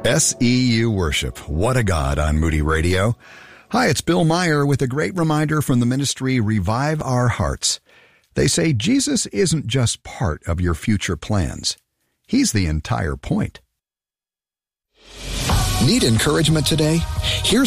SEU Worship. What a God on Moody Radio. Hi, it's Bill Meyer with a great reminder from the ministry Revive Our Hearts. They say Jesus isn't just part of your future plans. He's the entire point. Need encouragement today? Here's